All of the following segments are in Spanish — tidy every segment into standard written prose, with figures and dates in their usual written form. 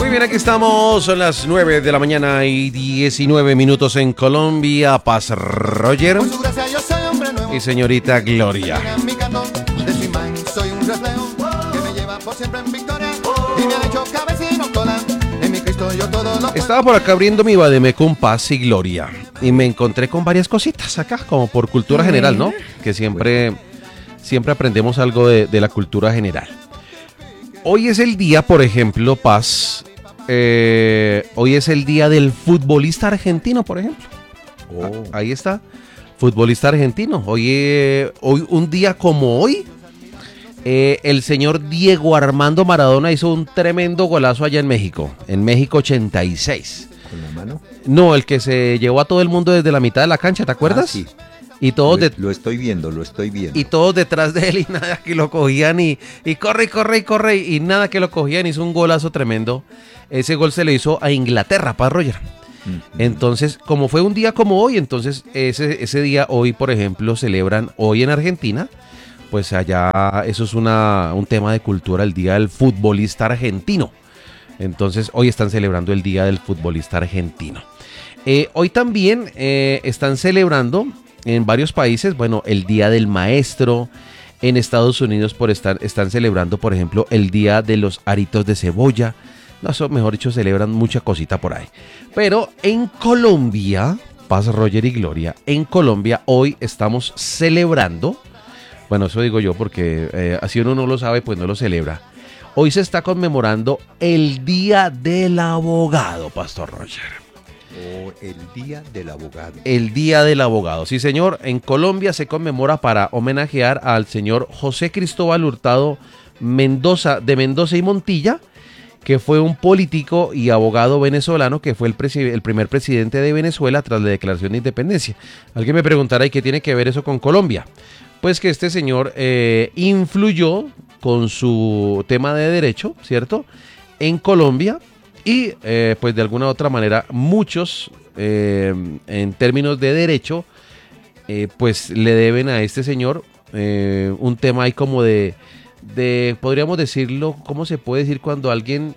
Muy bien, aquí estamos, son las 9 de la mañana y 19 minutos en Colombia. Paz Roger y señorita Gloria. Estaba por acá abriendo mi Bademecum Paz y Gloria y me encontré con varias cositas acá, como por cultura general, ¿no? Que siempre aprendemos algo de la cultura general. Hoy es el día, por ejemplo, Paz, hoy es el día del futbolista argentino, por ejemplo. Ahí está, futbolista argentino. Hoy un día como hoy, el señor Diego Armando Maradona hizo un tremendo golazo allá en México 86. ¿Con la mano? No, el que se llevó a todo el mundo desde la mitad de la cancha, ¿te acuerdas? Sí. Y todos lo estoy viendo. Y todos detrás de él y nada que lo cogían y corre y nada que lo cogían. Hizo un golazo tremendo. Ese gol se le hizo a Inglaterra, para Roger. Entonces, como fue un día como hoy, entonces ese día hoy, por ejemplo, celebran hoy en Argentina. Pues allá eso es un tema de cultura, el día del futbolista argentino. Entonces hoy están celebrando el día del futbolista argentino. Hoy también están celebrando en varios países, bueno, el Día del Maestro. En Estados Unidos están celebrando, por ejemplo, el Día de los Aritos de Cebolla. No, eso, mejor dicho, celebran mucha cosita por ahí. Pero en Colombia, Paz, Roger y Gloria, en Colombia hoy estamos celebrando, bueno, eso digo yo porque así uno no lo sabe, pues no lo celebra. Hoy se está conmemorando el Día del Abogado, Pastor Roger. El Día del Abogado. El Día del Abogado, sí señor. En Colombia se conmemora para homenajear al señor José Cristóbal Hurtado Mendoza, de Mendoza y Montilla, que fue un político y abogado venezolano que fue el primer presidente de Venezuela tras la declaración de independencia. Alguien me preguntará, ¿y qué tiene que ver eso con Colombia? Pues que este señor influyó con su tema de derecho, ¿cierto?, en Colombia. Y pues de alguna u otra manera muchos en términos de derecho pues le deben a este señor un tema ahí como de podríamos decirlo, ¿cómo se puede decir cuando alguien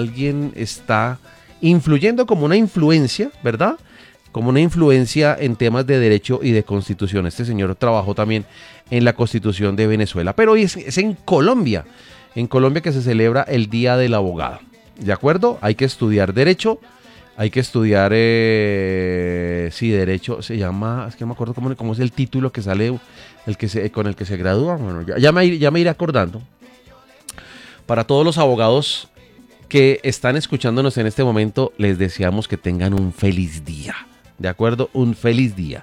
está influyendo como una influencia, ¿verdad? Como una influencia en temas de derecho y de constitución. Este señor trabajó también en la Constitución de Venezuela, pero hoy es en Colombia que se celebra el Día del Abogado. ¿De acuerdo? Hay que estudiar derecho, hay que estudiar, derecho, se llama, es que no me acuerdo cómo es el título que sale, con el que se gradúa. Bueno, ya me iré acordando. Para todos los abogados que están escuchándonos en este momento, les deseamos que tengan un feliz día, ¿de acuerdo? Un feliz día.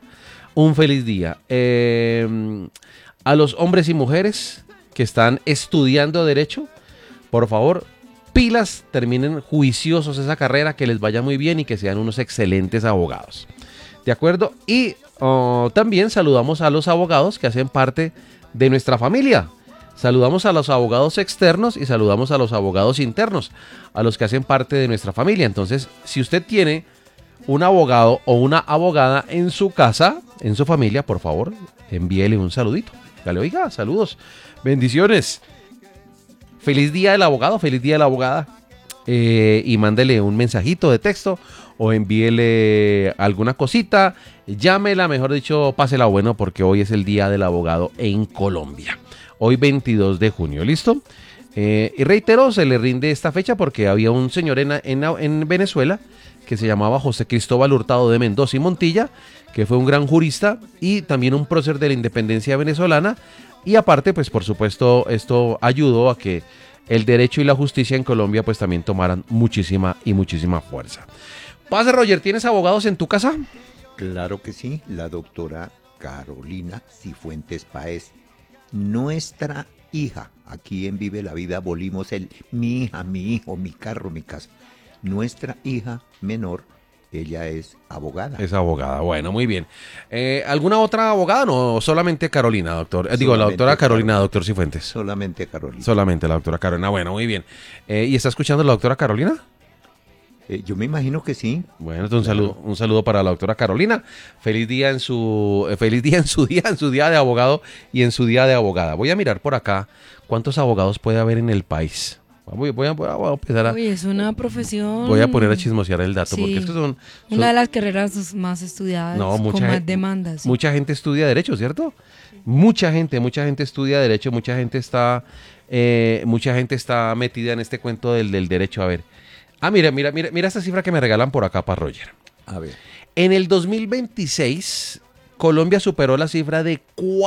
A los hombres y mujeres que están estudiando derecho, por favor, pilas, terminen juiciosos esa carrera, que les vaya muy bien y que sean unos excelentes abogados. ¿De acuerdo? Y también saludamos a los abogados que hacen parte de nuestra familia. Saludamos a los abogados externos y saludamos a los abogados internos, a los que hacen parte de nuestra familia. Entonces, si usted tiene un abogado o una abogada en su casa, en su familia, por favor, envíele un saludito. Dale, oiga, saludos, bendiciones. Feliz día del abogado, feliz día de la abogada. Y mándele un mensajito de texto o envíele alguna cosita. Llámela, mejor dicho, pásela bueno, porque hoy es el Día del Abogado en Colombia. Hoy 22 de junio, ¿listo? Y reitero, se le rinde esta fecha porque había un señor en Venezuela que se llamaba José Cristóbal Hurtado de Mendoza y Montilla, que fue un gran jurista y también un prócer de la independencia venezolana. Y aparte, pues por supuesto, esto ayudó a que el derecho y la justicia en Colombia pues también tomaran muchísima fuerza. Pase, Roger, ¿tienes abogados en tu casa? Claro que sí, la doctora Carolina Cifuentes Páez, nuestra hija. Aquí en Vive la Vida abolimos mi hija, mi hijo, mi carro, mi casa. Nuestra hija menor, ella es abogada. Es abogada, bueno, muy bien. ¿Alguna otra abogada? No, solamente Carolina, doctor. Digo, la doctora Carolina, doctor Cifuentes. Solamente Carolina. Solamente la doctora Carolina, bueno, muy bien. ¿Y está escuchando la doctora Carolina? Yo me imagino que sí. Bueno, entonces un saludo para la doctora Carolina. Feliz día en su día de abogado y en su día de abogada. Voy a mirar por acá cuántos abogados puede haber en el país. Voy a empezar a... Uy, es una profesión. Voy a poner a chismosear el dato, Sí. porque estos son... Una de las carreras más estudiadas, No, con más demandas. Sí. Mucha gente estudia Derecho, ¿cierto? Mucha gente estudia Derecho, mucha gente está metida en este cuento del Derecho. A ver. Mira esta cifra que me regalan por acá para Roger. A ver. En el 2026, Colombia superó la cifra de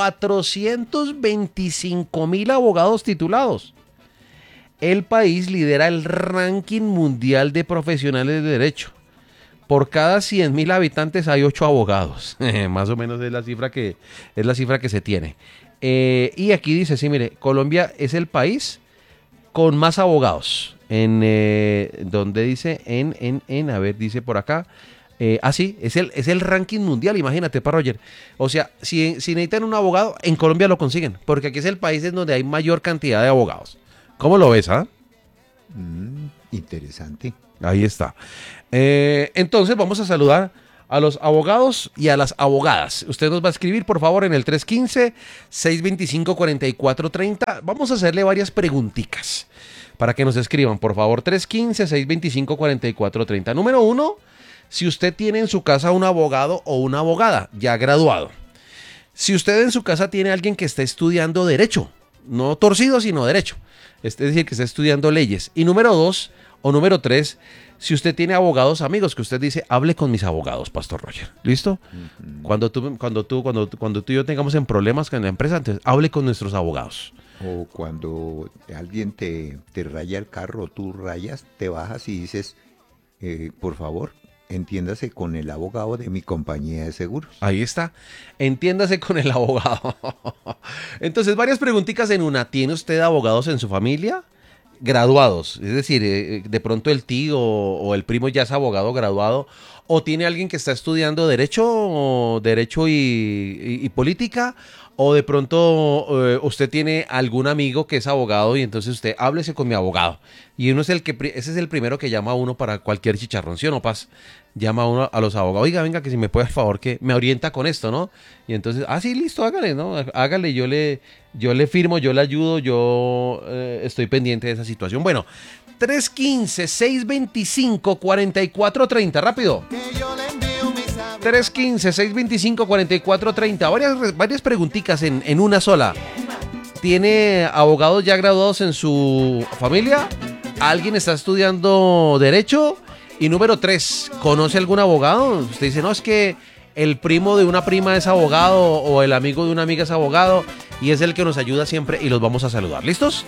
425.000 abogados titulados. El país lidera el ranking mundial de profesionales de derecho. Por cada 100.000 habitantes hay 8 abogados. Más o menos es la cifra que se tiene. Y aquí dice, sí, mire, Colombia es el país con más abogados. Donde dice, a ver, dice por acá. Sí, es el ranking mundial, imagínate, para Roger. O sea, si necesitan un abogado, en Colombia lo consiguen. Porque aquí es el país en donde hay mayor cantidad de abogados. ¿Cómo lo ves, ah? Interesante. Ahí está. Entonces vamos a saludar a los abogados y a las abogadas. Usted nos va a escribir, por favor, en el 315-625-4430. Vamos a hacerle varias preguntitas para que nos escriban, por favor. 315-625-4430. Número 1, si usted tiene en su casa un abogado o una abogada ya graduado. Si usted en su casa tiene a alguien que está estudiando derecho, no torcido, sino derecho. Es decir, que está estudiando leyes. Y número 2 o número 3, si usted tiene abogados amigos, que usted dice, hable con mis abogados, Pastor Roger. ¿Listo? Uh-huh. Cuando tú y yo tengamos en problemas con la empresa, entonces hable con nuestros abogados. O cuando alguien te raya el carro, tú rayas, te bajas y dices, por favor, entiéndase con el abogado de mi compañía de seguros. Ahí está. Entiéndase con el abogado. Entonces, varias preguntitas en una. ¿Tiene usted abogados en su familia? Graduados, es decir, de pronto el tío o el primo ya es abogado graduado, o tiene alguien que está estudiando derecho y política, o de pronto usted tiene algún amigo que es abogado y entonces usted háblese con mi abogado. Y ese es el primero que llama a uno para cualquier chicharrón, ¿sí o no, Paz? Llama a uno a los abogados, oiga, venga, que si me puede, por favor, que me orienta con esto, ¿no? Y entonces, sí, listo, hágale, ¿no? Hágale, yo le firmo, yo le ayudo, yo estoy pendiente de esa situación. Bueno, 315-625-4430, rápido. 315-625-4430, varias preguntitas en una sola. ¿Tiene abogados ya graduados en su familia? ¿Alguien está estudiando derecho? Y número 3, ¿conoce algún abogado? Usted dice, no, es que el primo de una prima es abogado o el amigo de una amiga es abogado y es el que nos ayuda siempre y los vamos a saludar. ¿Listos?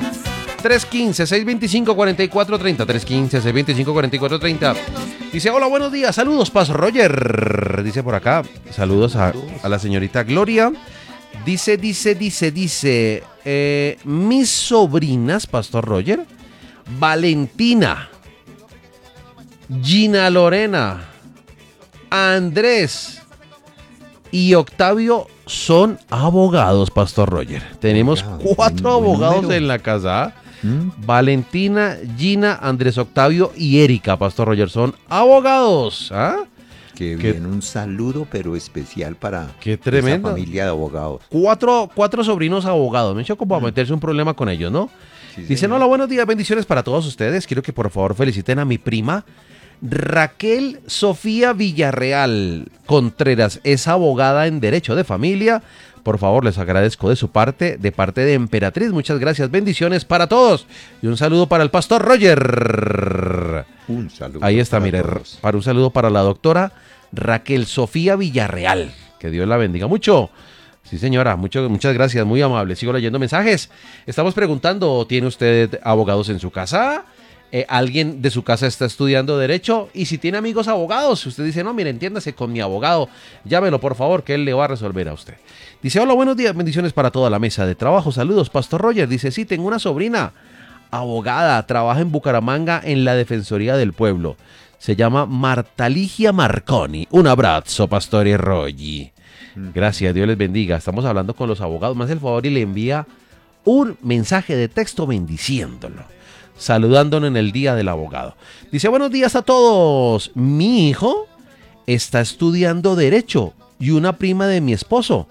315-625-4430. 315-625-4430. Dice, hola, buenos días, saludos, Pastor Roger. Dice por acá, saludos a la señorita Gloria. Dice, mis sobrinas, Pastor Roger, Valentina, Gina Lorena, Andrés y Octavio son abogados, Pastor Roger. Tenemos 4 abogados en la casa. Valentina, Gina, Andrés Octavio y Erika, Pastor Roger, son abogados. Qué bien, un saludo pero especial para esa familia de abogados. 4 sobrinos abogados. Me he hecho como a meterse un problema con ellos, ¿no? Sí, dicen, hola, buenos días, bendiciones para todos ustedes. Quiero que por favor feliciten a mi prima Raquel Sofía Villarreal Contreras. Es abogada en Derecho de Familia. Por favor, les agradezco de parte de Emperatriz. Muchas gracias, bendiciones para todos. Y un saludo para el Pastor Roger. Un saludo. Ahí está, mire, un saludo para la doctora Raquel Sofía Villarreal. Que Dios la bendiga mucho. Sí, señora, muchas gracias, muy amable. Sigo leyendo mensajes. Estamos preguntando, ¿tiene usted abogados en su casa? ¿Alguien de su casa está estudiando derecho? Y si tiene amigos abogados, usted dice, no, mire, entiéndase con mi abogado, llámelo por favor, que él le va a resolver a usted. Dice, hola, buenos días, bendiciones para toda la mesa de trabajo, saludos, Pastor Roger. Dice, sí, tengo una sobrina abogada, trabaja en Bucaramanga en la Defensoría del Pueblo. Se llama Marta Ligia Marconi. Un abrazo, Pastor Roger. Gracias, Dios les bendiga. Estamos hablando con los abogados. Me hace el favor y le envía un mensaje de texto bendiciéndolo, saludándolo en el día del abogado. Dice, buenos días a todos. Mi hijo está estudiando Derecho y una prima de mi esposo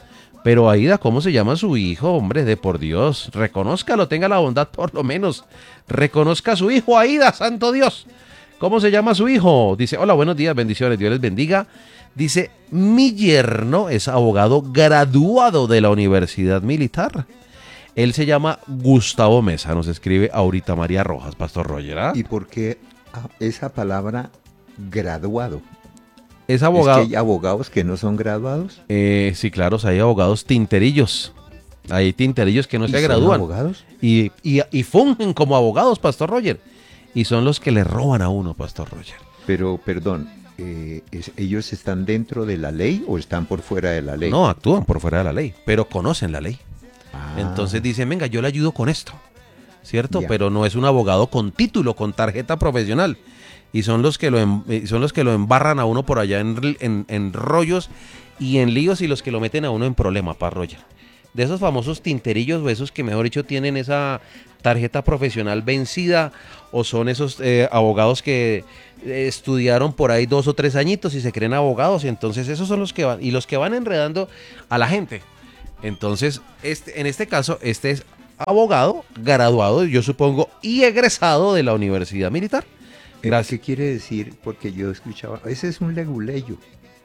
Pero Aida, ¿cómo se llama su hijo? Hombre, de por Dios, reconózcalo, tenga la bondad por lo menos. Reconozca a su hijo, Aida, santo Dios. ¿Cómo se llama su hijo? Dice, hola, buenos días, bendiciones, Dios les bendiga. Dice, mi yerno es abogado graduado de la Universidad Militar. Él se llama Gustavo Mesa, nos escribe ahorita María Rojas, Pastor Roger. ¿Ah? ¿Y por qué esa palabra graduado? Es abogado. ¿Es que hay abogados que no son graduados? Sí, claro, hay abogados tinterillos. Hay tinterillos que no ¿Y se son gradúan. abogados? Y fungen como abogados, Pastor Roger. Y son los que le roban a uno, Pastor Roger. Pero, perdón, ¿ellos están dentro de la ley o están por fuera de la ley? No, actúan por fuera de la ley, pero conocen la ley. Ah, Entonces dicen, venga, yo le ayudo con esto, ¿cierto? Ya. Pero no es un abogado con título, con tarjeta profesional. Y son los que lo embarran a uno por allá en rollos y en líos y los que lo meten a uno en problema, pa' Roger. De esos famosos tinterillos o esos que mejor dicho tienen esa tarjeta profesional vencida o son esos abogados que estudiaron por ahí 2 o 3 añitos y se creen abogados. Y entonces esos son los que van y los que van enredando a la gente. Entonces, en este caso, este es abogado, graduado, yo supongo, y egresado de la Universidad Militar. ¿Qué quiere decir? Porque yo escuchaba, ese es un leguleyo.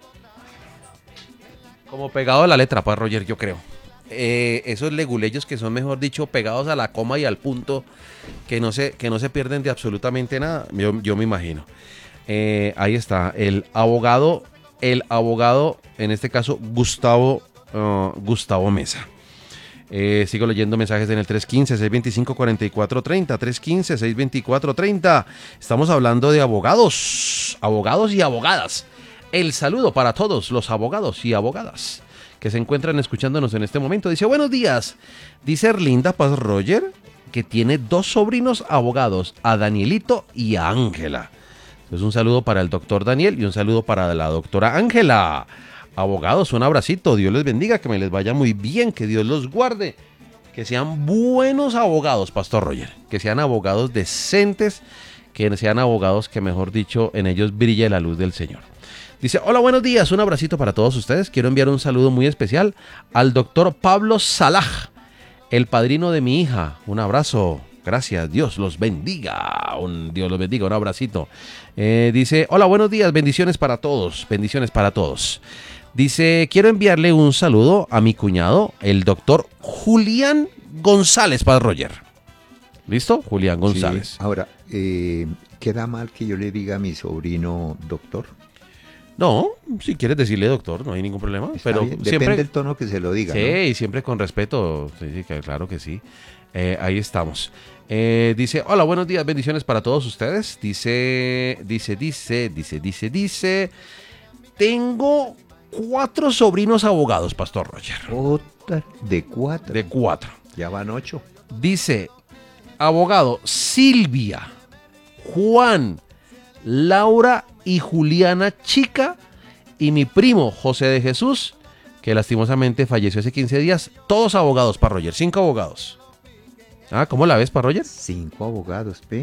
Como pegado a la letra, para Roger, yo creo. Esos leguleyos que son, mejor dicho, pegados a la coma y al punto, que no se pierden de absolutamente nada, yo me imagino. Ahí está, el abogado, en este caso, Gustavo Mesa. Sigo leyendo mensajes en el 315-625-4430, 315-624-30. Estamos hablando de abogados y abogadas. El saludo para todos los abogados y abogadas que se encuentran escuchándonos en este momento. Dice, buenos días. Dice Erlinda Paz Roger que tiene 2 sobrinos abogados, a Danielito y a Ángela. Entonces un saludo para el doctor Daniel y un saludo para la doctora Ángela. Abogados, un abracito, Dios les bendiga, que me les vaya muy bien, que Dios los guarde, que sean buenos abogados, Pastor Roger, que sean abogados decentes, que sean abogados que, mejor dicho, en ellos brille la luz del Señor. Dice, hola, buenos días, un abracito para todos ustedes, quiero enviar un saludo muy especial al doctor Pablo Salah, el padrino de mi hija, un abrazo. Gracias, Dios los bendiga. Dios los bendiga, un abracito. Dice, hola, buenos días, bendiciones para todos, bendiciones para todos. Dice, quiero enviarle un saludo a mi cuñado, el doctor Julián González, Padre Roger. ¿Listo? Julián González. Sí. Ahora, ¿queda mal que yo le diga a mi sobrino doctor? No, si quieres decirle doctor, no hay ningún problema. Está Pero bien, siempre, depende del tono que se lo diga, sí, ¿no? y siempre con respeto. Sí, claro que sí. Ahí estamos. Dice, hola, buenos días, bendiciones para todos ustedes. Dice, tengo 4 sobrinos abogados, Pastor Roger. Otra de 4. De 4. Ya van 8. Dice, abogado Silvia, Juan, Laura y Juliana Chica y mi primo José de Jesús, que lastimosamente falleció hace 15 días. Todos abogados, Pastor Roger, 5 abogados. Ah, ¿cómo la ves, Pastor Roger? 5 abogados, ¿ve?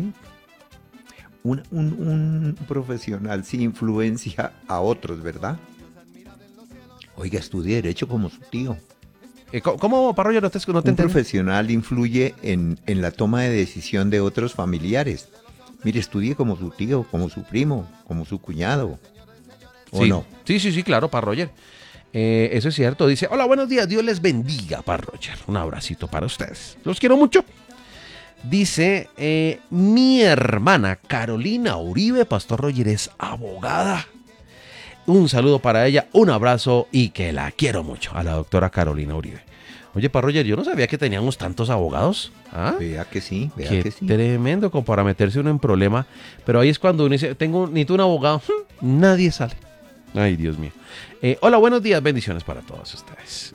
Un profesional sí influencia a otros, ¿verdad? Oiga, estudié Derecho como su tío. ¿Cómo, Pastor Roger? No te Un entendí. profesional influye en la toma de decisión de otros familiares. Mire, estudié como su tío, como su primo, como su cuñado. ¿O Sí, no? sí, claro, Pastor Roger. Eso es cierto. Dice, hola, buenos días, Dios les bendiga, Pastor Roger. Un abracito para ustedes. Los quiero mucho. Dice, mi hermana Carolina Uribe, Pastor Roger, es abogada. Un saludo para ella, un abrazo y que la quiero mucho, a la doctora Carolina Uribe. Oye, Pastor Roger, yo no sabía que teníamos tantos abogados. ¿Ah? Vea que sí, vea Qué que sí. tremendo, como para meterse uno en problema. Pero ahí es cuando uno dice, necesito un abogado. Nadie sale. Ay, Dios mío. Hola, buenos días, bendiciones para todos ustedes.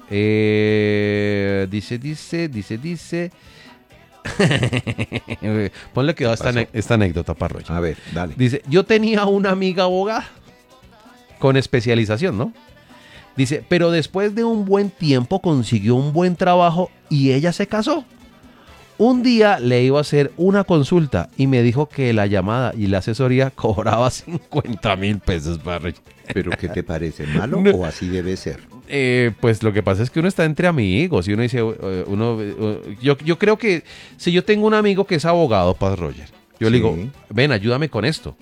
Dice. Ponle que esta anécdota, Pastor Roger. A ver, dale. Dice, yo tenía una amiga abogada con especialización, ¿no? Dice, pero después de un buen tiempo consiguió un buen trabajo y ella se casó. Un día le iba a hacer una consulta y me dijo que la llamada y la asesoría cobraba 50,000 pesos, Parry. ¿Pero qué te parece? ¿Malo No. o así debe ser? Pues lo que pasa es que uno está entre amigos y uno dice, yo creo que si yo tengo un amigo que es abogado, Paz Roger, yo le digo, Sí. ven, ayúdame con esto.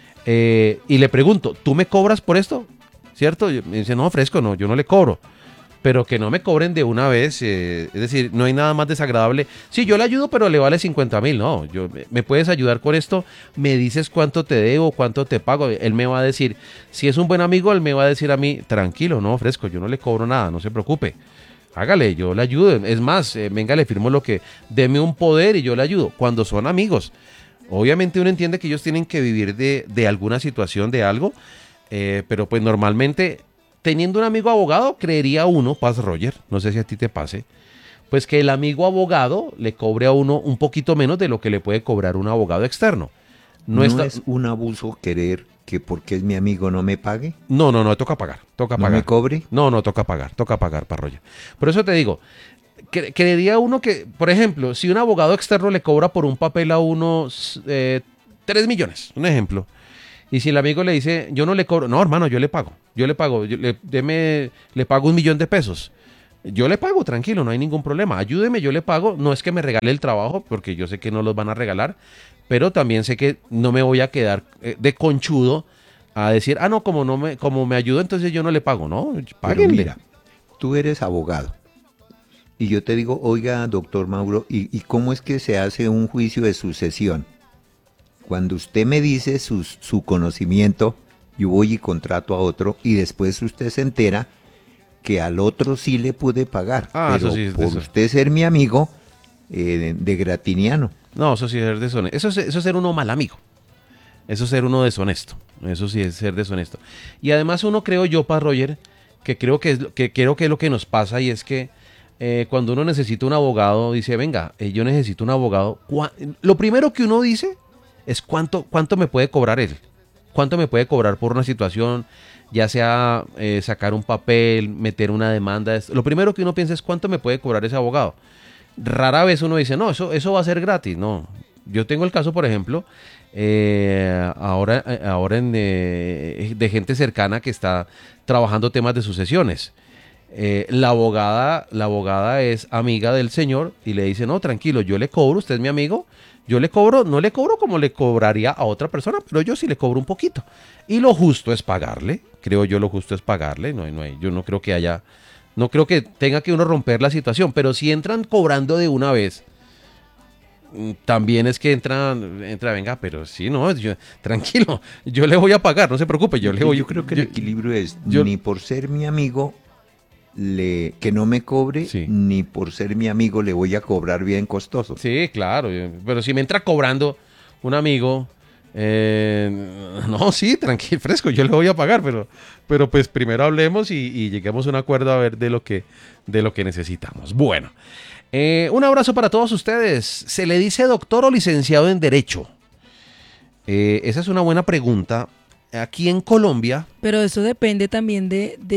Y le pregunto, ¿tú me cobras por esto? ¿Cierto? Me dice, no, fresco, no, yo no le cobro. Pero que no me cobren de una vez, es decir, no hay nada más desagradable. Sí, yo le ayudo, pero le vale 50.000. No, me puedes ayudar con esto, me dices cuánto te debo, cuánto te pago. Él me va a decir, si es un buen amigo, él me va a decir a mí, tranquilo, no, fresco, yo no le cobro nada, no se preocupe. Hágale, yo le ayudo. Es más, venga, le firmo lo que, deme un poder y yo le ayudo. Cuando son amigos, obviamente uno entiende que ellos tienen que vivir de alguna situación, de algo, pero pues normalmente teniendo un amigo abogado, creería uno, Paz Roger, no sé si a ti te pase, pues que el amigo abogado le cobre a uno un poquito menos de lo que le puede cobrar un abogado externo. ¿No es un abuso querer que porque es mi amigo no me pague? No, toca pagar, toca ¿No pagar. me cobre? No, toca pagar, Paz Roger. Por eso te digo, creería uno que, por ejemplo, si un abogado externo le cobra por un papel a uno 3 millones, un ejemplo, y si el amigo le dice, yo no le cobro, no, hermano, yo le pago, le pago 1.000.000 de pesos. Yo le pago, tranquilo, no hay ningún problema. Ayúdeme, yo le pago. No es que me regale el trabajo, porque yo sé que no los van a regalar, pero también sé que no me voy a quedar de conchudo a decir, no, como me ayudó, entonces yo no le pago. No, Pero páguenle. mira, tú eres abogado. Y yo te digo, oiga, doctor Mauro, ¿y cómo es que se hace un juicio de sucesión? Cuando usted me dice su conocimiento, yo voy y contrato a otro y después usted se entera que al otro sí le pude pagar. Pero Eso sí, por eso. usted ser mi amigo, de gratiniano. No, eso sí es ser deshonesto. Eso es ser uno mal amigo. Eso es ser uno deshonesto. Eso sí es ser deshonesto. Y además uno, creo yo, Paz Roger, que creo que es lo que nos pasa, y es que cuando uno necesita un abogado, dice, venga, yo necesito un abogado. Lo primero que uno dice es cuánto me puede cobrar él. Cuánto me puede cobrar por una situación, ya sea sacar un papel, meter una demanda. Lo primero que uno piensa es cuánto me puede cobrar ese abogado. Rara vez uno dice, no, eso va a ser gratis. No, yo tengo el caso, por ejemplo, ahora de gente cercana que está trabajando temas de sucesiones. La abogada es amiga del señor y le dice, no, tranquilo, yo le cobro, usted es mi amigo, yo le cobro, no le cobro como le cobraría a otra persona, pero yo sí le cobro un poquito. Y lo justo es pagarle, creo yo, lo justo es pagarle, yo no creo que tenga que uno romper la situación, pero si entran cobrando de una vez, también es que entra, venga, pero sí, no, tranquilo, yo le voy a pagar, no se preocupe, yo creo que el equilibrio es yo- ni por ser mi amigo que no me cobre, Sí. ni por ser mi amigo le voy a cobrar bien costoso. Sí, claro, pero si me entra cobrando un amigo, no, sí, tranquilo, fresco, yo le voy a pagar, pero pues primero hablemos y lleguemos a un acuerdo a ver de lo que necesitamos. Bueno, un abrazo para todos ustedes. ¿Se le dice doctor o licenciado en Derecho? Esa es una buena pregunta. Aquí en Colombia, Pero eso depende también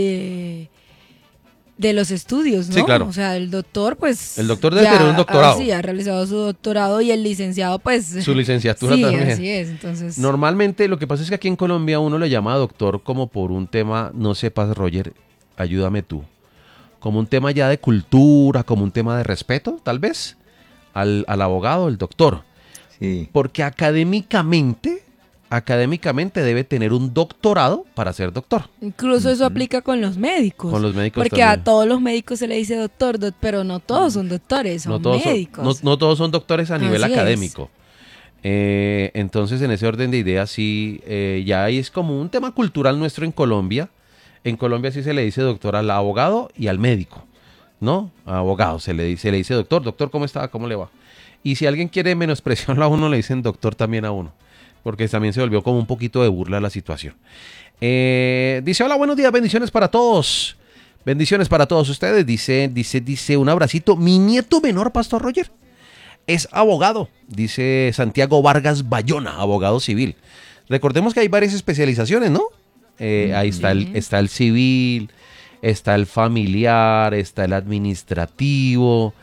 de los estudios, ¿no? Sí, claro. O sea, el doctor, pues... El doctor debe tener un doctorado. Sí, ha realizado su doctorado, y el licenciado, pues... su licenciatura sí, también. así es, entonces... Normalmente lo que pasa es que aquí en Colombia uno le llama doctor como por un tema, no sepas, Roger, ayúdame tú, como un tema ya de cultura, como un tema de respeto, tal vez, al abogado, el doctor. Sí. Porque académicamente debe tener un doctorado para ser doctor. Incluso eso aplica con los médicos. Con los médicos Porque también. a todos los médicos se le dice doctor, pero no todos son doctores, son No todos médicos. no todos son doctores a nivel Así es. académico. Entonces, en ese orden de ideas, sí, ya ahí es como un tema cultural nuestro en Colombia. En Colombia sí se le dice doctor al abogado y al médico, ¿no? A abogado se le dice doctor, ¿cómo está? ¿Cómo le va? Y si alguien quiere menospreciarlo a uno, le dicen doctor también a uno, porque también se volvió como un poquito de burla la situación. Dice, hola, buenos días, bendiciones para todos. Bendiciones para todos ustedes. Dice un abracito. Mi nieto menor, Pastor Roger, es abogado, dice Santiago Vargas Bayona, abogado civil. Recordemos que hay varias especializaciones, ¿no? Ahí está el civil, está el familiar, está el administrativo.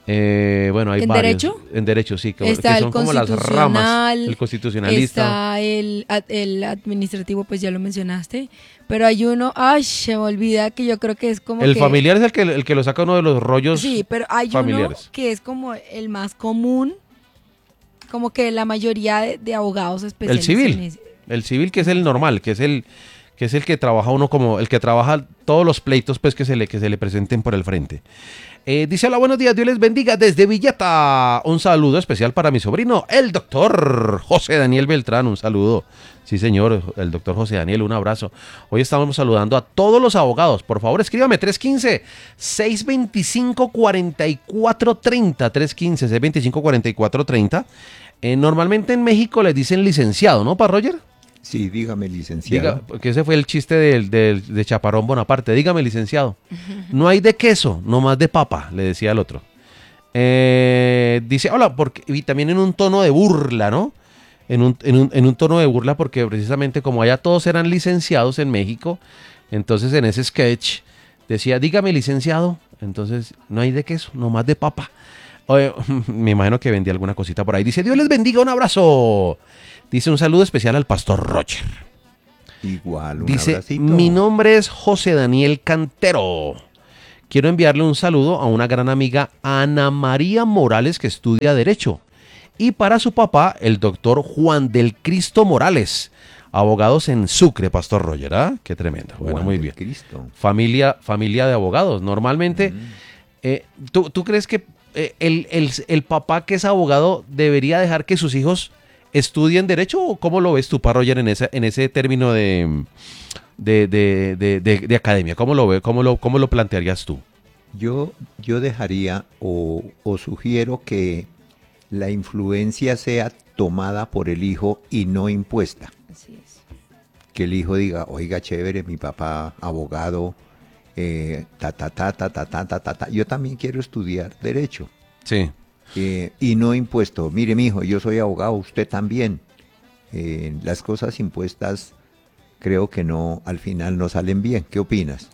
Bueno, hay ¿En varios. derecho? En derecho, sí, que Está el son como las ramas. constitucional, El constitucionalista. está el administrativo, pues ya lo mencionaste, pero hay uno, ay, se me olvida que yo creo que es como El que... familiar es el que lo saca uno de los rollos Sí, pero hay familiares. uno que es como el más común, como que la mayoría de abogados El especialistas en civil. ese. El civil, que es el normal, que es el que trabaja uno como, el que trabaja todos los pleitos pues que se le presenten por el frente. Dice, hola, buenos días, Dios les bendiga desde Villeta. Un saludo especial para mi sobrino, el doctor José Daniel Beltrán. Un saludo. Sí, señor, el doctor José Daniel, un abrazo. Hoy estamos saludando a todos los abogados. Por favor, escríbame 315-625-4430. 315-625-4430. Normalmente en México les dicen licenciado, ¿no, pa Roger? Sí, dígame, licenciado. Diga, porque ese fue el chiste de Chaparrón Bonaparte. Dígame, licenciado. No hay de queso, nomás de papa, le decía el otro. Dice, hola, porque, y también en un tono de burla, ¿no? En un tono de burla, porque precisamente como allá todos eran licenciados en México, entonces en ese sketch decía, dígame, licenciado. Entonces, no hay de queso, nomás de papa. Oye, me imagino que vendía alguna cosita por ahí. Dice, Dios les bendiga, un abrazo. Dice, un saludo especial al pastor Roger. Igual, un Dice, abracito. mi nombre es José Daniel Cantero. Quiero enviarle un saludo a una gran amiga, Ana María Morales, que estudia Derecho. Y para su papá, el doctor Juan del Cristo Morales, abogados en Sucre, pastor Roger. ¿Ah? Qué tremendo. Bueno, Juan muy del bien. Cristo. Familia de abogados. Normalmente, ¿tú crees que el papá que es abogado debería dejar que sus hijos estudien Derecho? ¿O cómo lo ves tú, pa Roger, en ese término de academia? ¿Cómo lo ves? ¿Cómo lo plantearías tú? Yo dejaría o sugiero que la influencia sea tomada por el hijo y no impuesta. Así es. Que el hijo diga, oiga, chévere, mi papá abogado, yo también quiero estudiar Derecho. Sí. Y no impuesto. Mire, mi hijo, yo soy abogado, usted también. Las cosas impuestas creo que no, al final no salen bien. ¿Qué opinas?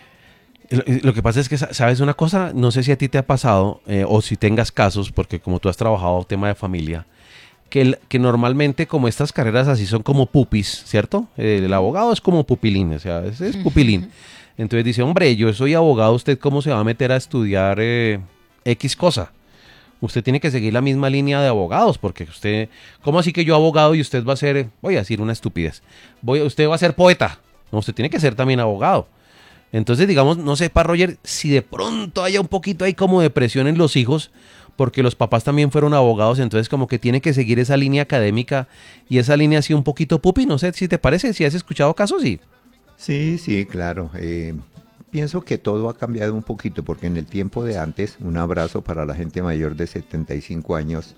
Lo que pasa es que, ¿sabes una cosa? No sé si a ti te ha pasado o si tengas casos, porque como tú has trabajado tema de familia, que normalmente como estas carreras así son como pupis, ¿cierto? El abogado es como pupilín, o sea, es pupilín. Entonces dice, hombre, yo soy abogado, ¿usted cómo se va a meter a estudiar X cosa? Usted tiene que seguir la misma línea de abogados, porque usted, ¿cómo así que yo abogado y usted va a ser, voy a decir una estupidez, usted va a ser poeta? No, usted tiene que ser también abogado. Entonces, digamos, no sé, pa Roger, si de pronto haya un poquito ahí como de presión en los hijos, porque los papás también fueron abogados, entonces como que tiene que seguir esa línea académica y esa línea así un poquito pupi, no sé si te parece, si has escuchado casos, sí. Sí, claro. Pienso que todo ha cambiado un poquito, porque en el tiempo de antes, un abrazo para la gente mayor de 75 años,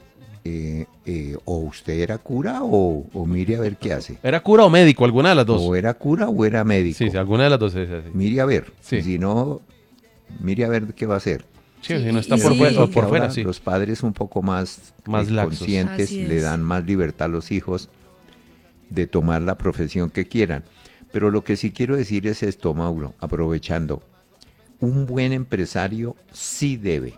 o usted era cura o mire a ver qué hace. ¿Era cura o médico? Alguna de las dos. O era cura o era médico. Sí, alguna de las dos es así. Mire a ver. Sí. Si no, mire a ver qué va a hacer. Sí, Sí, si no está y por, sí. por Ahora fuera, sí. Los padres un poco más Laxos. conscientes, Así le es. dan más libertad a los hijos de tomar la profesión que quieran. Pero lo que sí quiero decir es esto, Mauro, aprovechando. Un buen empresario sí debe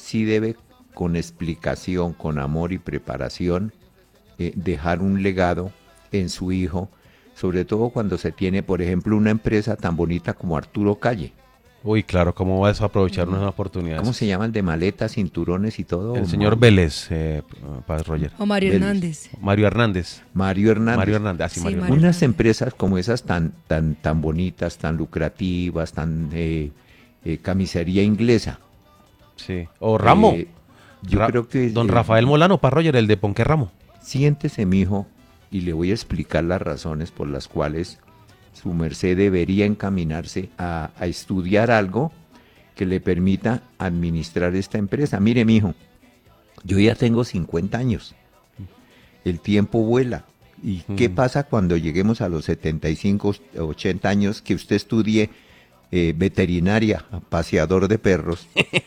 con explicación, con amor y preparación, dejar un legado en su hijo, sobre todo cuando se tiene, por ejemplo, una empresa tan bonita como Arturo Calle. Uy, claro, ¿cómo vas a aprovechar unas oportunidades? ¿Cómo se llama el de maletas, cinturones y todo? El señor Vélez, Padre Roger. O Mario Vélez. Hernández. Mario Hernández. Mario Hernández. Mario Hernández, así Sí, Mario Mario. Hernández. Unas empresas como esas tan bonitas, tan lucrativas, tan camisería inglesa. Sí. O Ramo. Yo creo que Don Rafael Molano, Padre Roger, el de Ponque Ramo. siéntese, mijo, y le voy a explicar las razones por las cuales su merced debería encaminarse a estudiar algo que le permita administrar esta empresa. Mire, mijo, yo ya tengo 50 años. El tiempo vuela. ¿Y qué pasa cuando lleguemos a los 75, 80 años que usted estudie veterinaria, paseador de perros?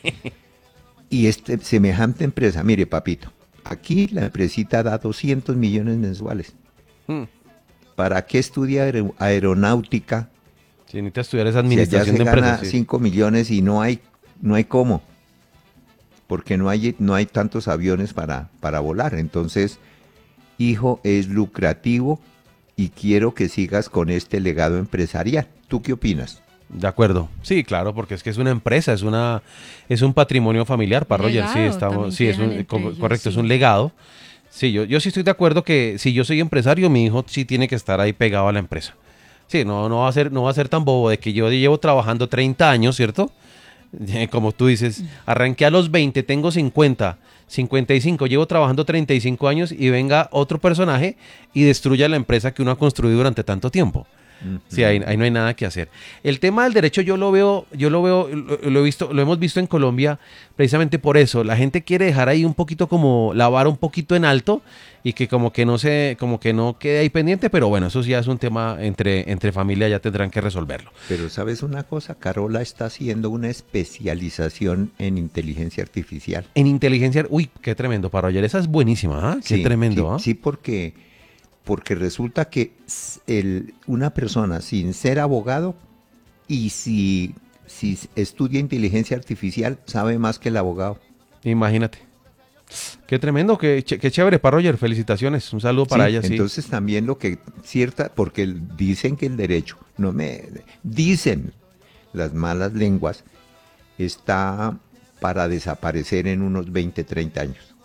Y semejante empresa, mire, papito, aquí la empresita da 200 millones mensuales. Hmm. ¿Para qué estudia aeronáutica? Si necesita estudiar esa Si allá administración se de gana empresas. Sí. 5 millones y no hay cómo. porque no hay tantos aviones para volar. Entonces, hijo, es lucrativo y quiero que sigas con este legado empresarial. ¿Tú qué opinas? De acuerdo. Sí, claro, porque es que es una empresa, es un patrimonio familiar para Roger. Sí, Legado también sí, dejan entre ellos, correcto, es sí. un legado. Sí, yo sí estoy de acuerdo que si yo soy empresario, mi hijo sí tiene que estar ahí pegado a la empresa. Sí, no va a ser tan bobo de que yo llevo trabajando 30 años, ¿cierto? Como tú dices, arranqué a los 20, tengo 50, 55, llevo trabajando 35 años y venga otro personaje y destruya la empresa que uno ha construido durante tanto tiempo. Sí, ahí no hay nada que hacer. El tema del derecho lo he visto, lo hemos visto en Colombia precisamente por eso. La gente quiere dejar ahí un poquito como la vara un poquito en alto y que como que no quede ahí pendiente, pero bueno, eso sí ya es un tema entre familia, ya tendrán que resolverlo. Pero ¿sabes una cosa? Carola está haciendo una especialización en inteligencia artificial. En inteligencia, uy, qué tremendo, para Roger, esa es buenísima, ¿ah? Qué Sí, tremendo, ¿ah? sí, porque resulta que una persona sin ser abogado y si estudia inteligencia artificial sabe más que el abogado. Imagínate. Qué tremendo, qué chévere para Roger, felicitaciones, un saludo para Sí, ella, sí. entonces también porque dicen que el derecho, dicen las malas lenguas, está para desaparecer en unos 20, 30 años.